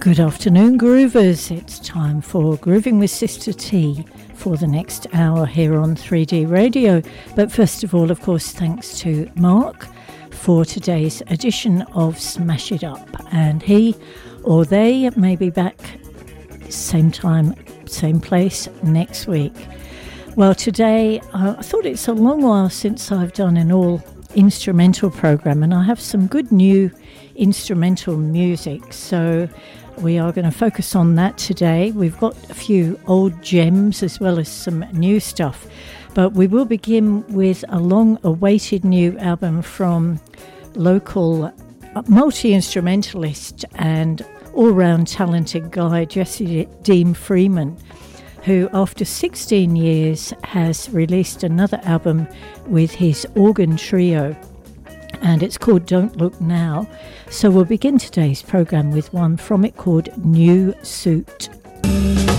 Good afternoon, Groovers. It's time for Grooving with Sister T for the next hour here on 3D Radio. But first of all, of course, thanks to Mark for today's edition of Smash It Up. And he or they may be back same time, same place next week. Well, today, I thought it's a long while since I've done an all-instrumental program, and I have some good new instrumental music. So we are going to focus on that today. We've got a few old gems as well as some new stuff. But we will begin with a long-awaited new album from local multi-instrumentalist and all-round talented guy, Jesse Dean Freeman, who after 16 years has released another album with his organ trio, and it's called Don't Look Now. So we'll begin today's program with one from it called New Suit.